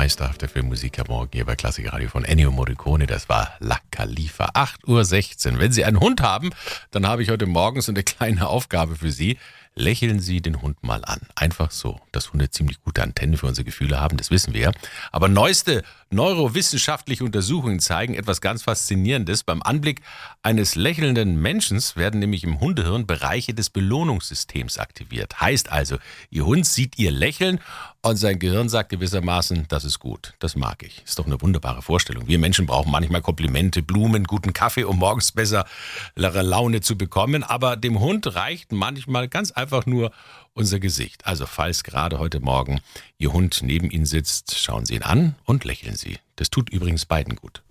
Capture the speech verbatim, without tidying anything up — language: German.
meisterhafte Filmmusik am Morgen hier bei Klassik Radio von Ennio Morricone. Das war La Califa. acht Uhr sechzehn. Wenn Sie einen Hund haben, dann habe ich heute Morgen so eine kleine Aufgabe für Sie. Lächeln Sie den Hund mal an. Einfach so. Dass Hunde ziemlich gute Antenne für unsere Gefühle haben, das wissen wir ja. Aber neueste neurowissenschaftliche Untersuchungen zeigen etwas ganz Faszinierendes. Beim Anblick eines lächelnden Menschen werden nämlich im Hundehirn Bereiche des Belohnungssystems aktiviert. Heißt also, Ihr Hund sieht Ihr Lächeln und sein Gehirn sagt gewissermaßen, das ist gut, das mag ich. Ist doch eine wunderbare Vorstellung. Wir Menschen brauchen manchmal Komplimente, Blumen, guten Kaffee, um morgens bessere Laune zu bekommen. Aber dem Hund reicht manchmal ganz einfach nur unser Gesicht. Also falls gerade heute Morgen Ihr Hund neben Ihnen sitzt, schauen Sie ihn an und lächeln Sie. Das tut übrigens beiden gut.